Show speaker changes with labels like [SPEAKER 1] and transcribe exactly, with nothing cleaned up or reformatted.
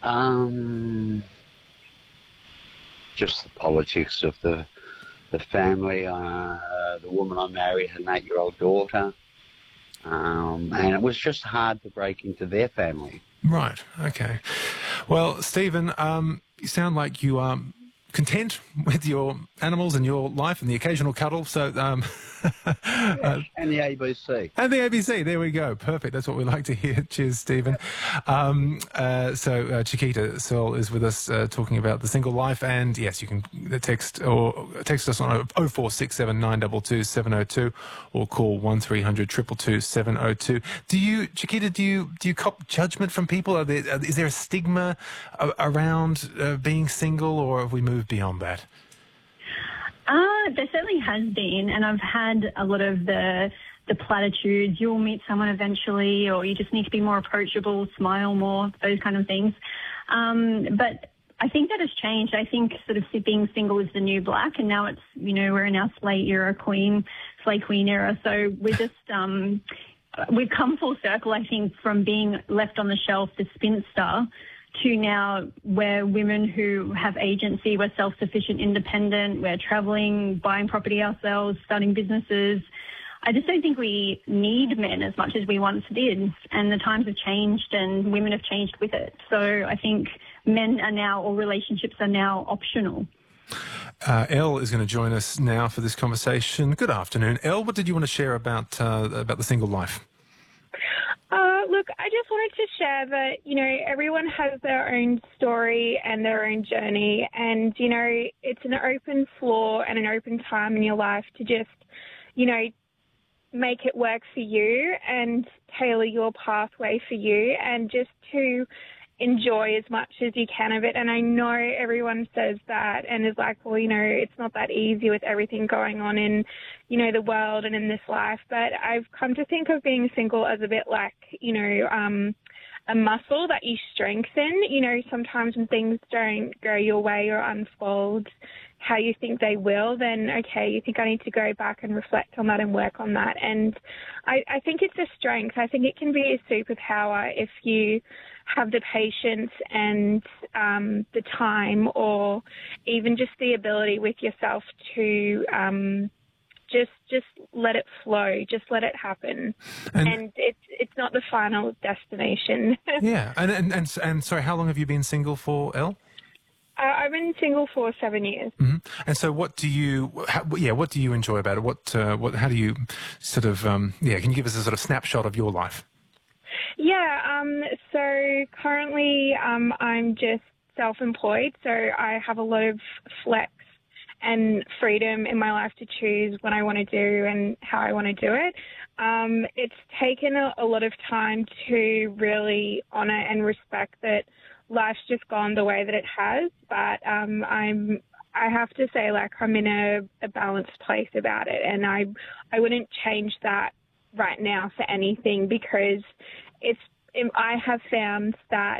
[SPEAKER 1] Um, just the politics of the the family. Uh, the woman I married had an eight-year-old daughter, um, and it was just hard to break into their family.
[SPEAKER 2] Right. Okay. Well, Stephen, um, you sound like you are content with your animals and your life and the occasional cuddle. So, um,
[SPEAKER 1] Yeah,
[SPEAKER 2] uh,
[SPEAKER 1] and the A B C.
[SPEAKER 2] and the A B C, there we go. Perfect. That's what we like to hear. Cheers, Stephen. Um, uh, so uh, Chiquita Searle is with us uh, talking about the single life. And yes, you can text or text us on oh four six seven nine two two seven oh two or call one three hundred two two two seven oh two. Do you, Chiquita, do you do you cop judgment from people? Are there, is there a stigma a- around uh, being single, or have we moved beyond that?
[SPEAKER 3] Uh, there certainly has been, and I've had a lot of the the platitudes, you'll meet someone eventually, or you just need to be more approachable, smile more, those kind of things. Um, but I think that has changed. I think sort of being single is the new black, and now it's, you know, we're in our slay era, queen, slay queen era. So we're just, um, we've come full circle, I think, from being left on the shelf, the spinster, to now we're women who have agency, we're self-sufficient, independent, we're travelling, buying property ourselves, starting businesses. I just don't think we need men as much as we once did, and the times have changed and women have changed with it. So I think men are now, or relationships are now, optional.
[SPEAKER 2] Uh, Elle is going to join us now for this conversation. Good afternoon. Elle, what did you want to share about uh, about the single life?
[SPEAKER 4] Uh, look, I just wanted to share that, you know, everyone has their own story and their own journey. And, you know, it's an open floor and an open time in your life to just, you know, make it work for you and tailor your pathway for you, and just to enjoy as much as you can of it. And I know everyone says that and is like, well, you know, it's not that easy with everything going on in, you know, the world and in this life. But I've come to think of being single as a bit like, you know, um, a muscle that you strengthen. You know, sometimes when things don't go your way or unfold how you think they will, then, okay, you think I need to go back and reflect on that and work on that. And I, I think it's a strength. I think it can be a superpower if you have the patience and um, the time, or even just the ability with yourself to um, just just let it flow, just let it happen. And, and it's it's not the final destination.
[SPEAKER 2] Yeah, and, and and and sorry, how long have you been single for, Elle?
[SPEAKER 4] Uh, I've been single for seven years.
[SPEAKER 2] Mm-hmm. And so, what do you, how, yeah, what do you enjoy about it? What, uh, what, how do you, sort of, um, yeah, can you give us a sort of snapshot of your life?
[SPEAKER 4] Yeah. Um. So currently, um, I'm just self-employed, so I have a lot of flex and freedom in my life to choose what I want to do and how I want to do it. Um, it's taken a, a lot of time to really honour and respect that life's just gone the way that it has, but um, I'm, I have to say, like, I'm in a, a balanced place about it, and I, I wouldn't change that right now for anything, because it's, I have found that